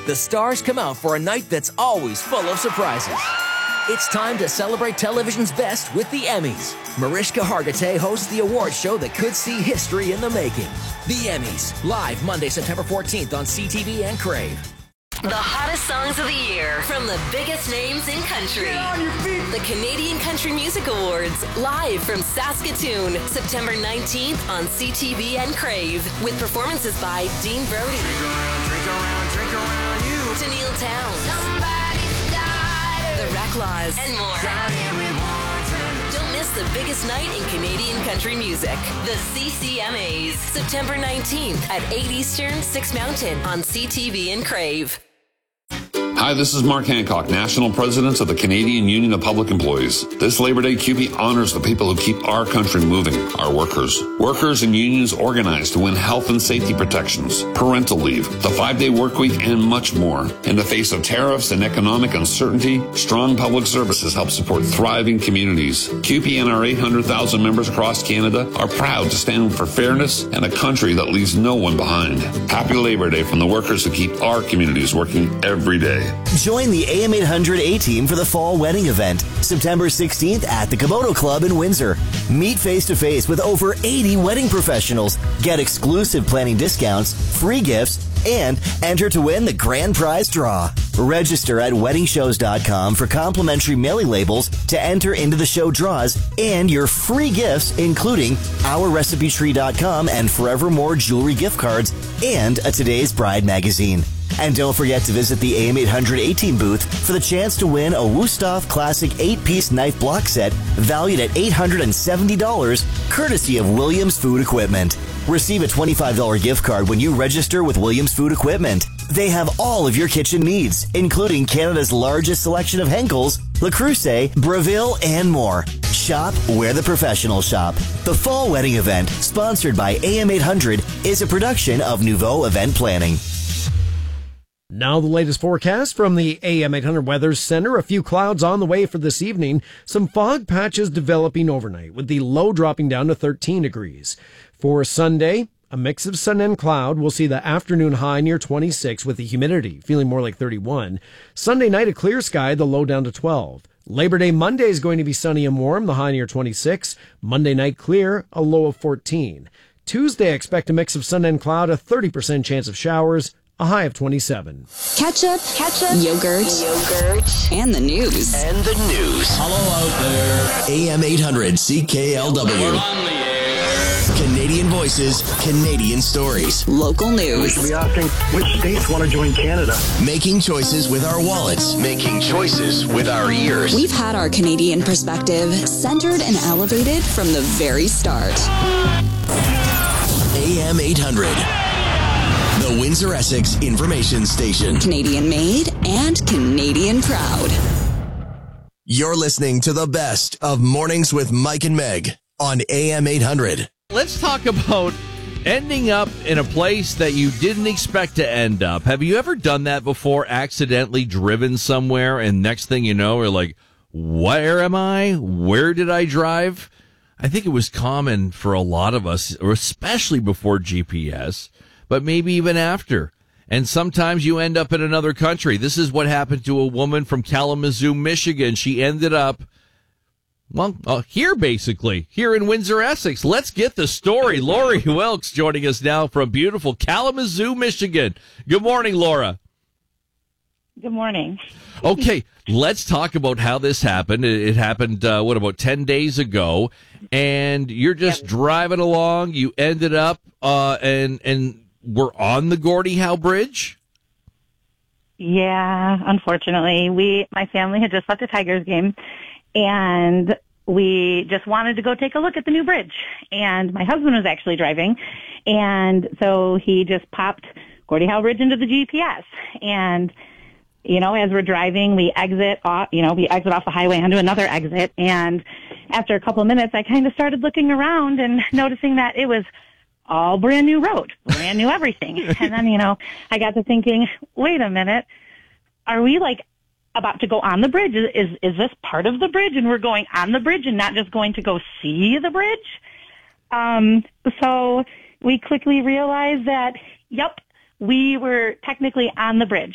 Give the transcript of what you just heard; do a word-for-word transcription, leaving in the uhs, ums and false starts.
The stars come out for a night that's always full of surprises. It's time to celebrate television's best with the Emmys. Mariska Hargitay hosts the award show that could see history in the making. The Emmys, live Monday, September fourteenth on C T V and Crave. The hottest songs of the year from the biggest names in country. The Canadian Country Music Awards, live from Saskatoon, September nineteenth on C T V and Crave, with performances by Dean Brody, drink around, drink around, drink around you, Tennille Townes, Somebody's Died, The Reclaws, and more. Don't miss the biggest night in Canadian country music. The C C M As, September nineteenth at eight Eastern, six Mountain on C T V and Crave. Hi, this is Mark Hancock, National President of the Canadian Union of Public Employees. This Labor Day, C U P E honors the people who keep our country moving, our workers. Workers and unions organize to win health and safety protections, parental leave, the five-day work week, and much more. In the face of tariffs and economic uncertainty, strong public services help support thriving communities. C U P E and our eight hundred thousand members across Canada are proud to stand for fairness and a country that leaves no one behind. Happy Labor Day from the workers who keep our communities working every day. Join the A M eight hundred A-Team for the Fall Wedding Event, September sixteenth at the Komodo Club in Windsor. Meet face-to-face with over eighty wedding professionals, get exclusive planning discounts, free gifts, and enter to win the grand prize draw. Register at wedding shows dot com for complimentary mailing labels to enter into the show draws and your free gifts, including our recipe tree dot com and Forevermore jewelry gift cards and a Today's Bride magazine. And don't forget to visit the A M eight hundred A-Team booth for the chance to win a Wusthof Classic eight-piece knife block set valued at eight hundred seventy dollars, courtesy of Williams Food Equipment. Receive a twenty-five dollars gift card when you register with Williams Food Equipment. They have all of your kitchen needs, including Canada's largest selection of Henkel's, Le Creuset, Breville, and more. Shop where the professionals shop. The Fall Wedding Event, sponsored by A M eight hundred, is a production of Nouveau Event Planning. Now the latest forecast from the A M eight hundred Weather Center. A few clouds on the way for this evening. Some fog patches developing overnight, with the low dropping down to thirteen degrees. For Sunday, a mix of sun and cloud. We'll see the afternoon high near twenty-six, with the humidity feeling more like thirty-one. Sunday night, a clear sky, the low down to twelve. Labor Day Monday is going to be sunny and warm, the high near twenty-six. Monday night clear, a low of fourteen. Tuesday, expect a mix of sun and cloud, a thirty percent chance of showers, a high of twenty-seven. Ketchup, ketchup, yogurt, yogurt, and the news. And the news. Hello out there. A M eight hundred C K L W. We're on the air. Canadian voices, Canadian stories. Local We news. should be asking which states want to join Canada. Making choices with our wallets. Making choices with our ears. We've had our Canadian perspective centered and elevated from the very start. A M eight hundred. The Windsor Essex Information Station. Canadian made and Canadian proud. You're listening to the best of Mornings with Mike and Meg on A M eight hundred. Let's talk about ending up in a place that you didn't expect to end up. Have you ever done that before? Accidentally driven somewhere, and next thing you know, you're like, where am I? Where did I drive? I think it was common for a lot of us, or especially before G P S, but maybe even after. And sometimes you end up in another country. This is what happened to a woman from Kalamazoo, Michigan. She ended up, well, uh, here basically, here in Windsor, Essex. Let's get the story. Lori Wilkes joining us now from beautiful Kalamazoo, Michigan. Good morning, Laura. Good morning. Okay, let's talk about how this happened. It, it happened, uh, what, about ten days ago, and you're just yep. driving along. You ended up, uh, and and we're on the Gordie Howe Bridge? Yeah, unfortunately. we My family had just left a Tigers game, and we just wanted to go take a look at the new bridge. And my husband was actually driving, and so he just popped Gordie Howe Bridge into the G P S. And you know, as we're driving, we exit off, you know, we exit off the highway onto another exit. And after a couple of minutes, I kind of started looking around and noticing that it was all brand new road, brand new everything. And then, you know, I got to thinking, wait a minute, are we like about to go on the bridge? Is, is, is this part of the bridge and we're going on the bridge and not just going to go see the bridge? Um, so we quickly realized that, yep, we were technically on the bridge.